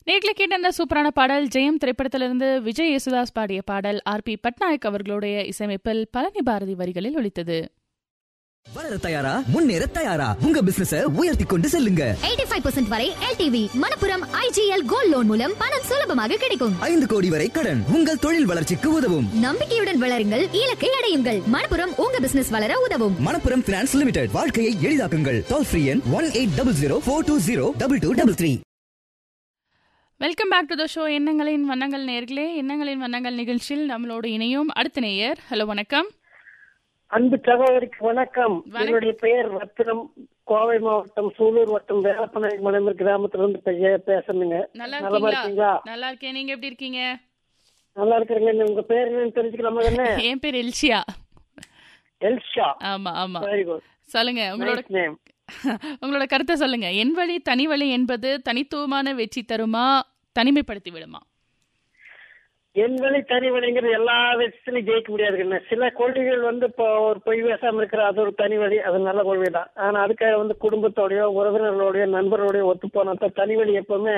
நேர்ல கேட்ட அந்த சூப்பரான பாடல் ஜெயம் திரைப்படத்திலிருந்து விஜய் யேசுதாஸ் பாடிய பாடல் ஆர்.பி. பட்நாயக் அவர்களுடைய இசையமைப்பில் பழனி பாரதி வரிகளில் ஒலித்தது. வளர தயாரா, முன்னேற தயாரா, உங்க பிசினஸ உயர்த்தி கொண்டு செல்லுங்க. 85% வரை LTV Manappuram IGL gold loan மூலம் பணம் சுலபமாக கிடைக்கும். 5 கோடி வரை கடன் உங்கள் தொழில் வளர்ச்சிக்கு உதவும். நம்பிக்கையுடன் வளருங்கள், இலக்கை அடையுங்கள். மணப்புரம் உங்க பிசினஸ் வளர உதவும். மணப்புரம் பினான்ஸ் லிமிடெட், வாழ்க்கையை எளிதாக்குங்கள். டோல் ஃப்ரீ எண் 180042202233. Welcome back to the show. எண்ணங்களின் வண்ணங்கள் நேர்களே, எண்ணங்களின் வண்ணங்கள் நிகழ்ச்சியில் நம்மளோடு இணையும் அடுத்த நேயர். ஹலோ, வணக்கம். அன்பு சகோதரிக்கு வணக்கம். என்னுடைய பெயர் ரத்தினம். கோவை மாவட்டம் சூலூர் வட்டம் வேலப்பநாயக் மலைமர் கிராமத்திலிருந்து பேசணுங்க. நல்லா இருக்கீங்களா? நல்லா இருக்கேன். நீங்க எப்படி இருக்கீங்க? நல்லா இருக்கிறீங்க. உங்க பேர் என்னன்னு தெரிஞ்சுக்கலாமா? என்ன? என் பேர் எல்ஷியா. எல்ஷா. ஆமா ஆமா. Very good. சொல்லுங்க உங்களோட கருத்தை சொல்லுங்க. என் வழி தனி வழி என்பது தனித்துவமான வெற்றி தருமா, தனிமைப்படுத்தி விடுமா? என் வழி தனி வழிங்கிறது எல்லா விஷயத்திலையும் ஜெயிக்க முடியாதுங்க. சில கொள்கைகள் இப்போ ஒரு பொய் பேசாம இருக்கிற அது ஒரு தனி வழி, அது நல்ல கொள்கை தான். ஆனா அதுக்காக குடும்பத்தோடய உறவினர்களோடய நண்பர்களோடய ஒத்து போனா தனி வழி எப்பவுமே